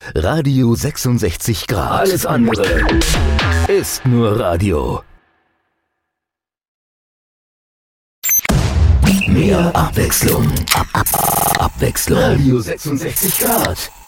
Radio 66 Grad. Alles andere ist nur Radio. Mehr Abwechslung. Abwechslung. Radio 66 Grad.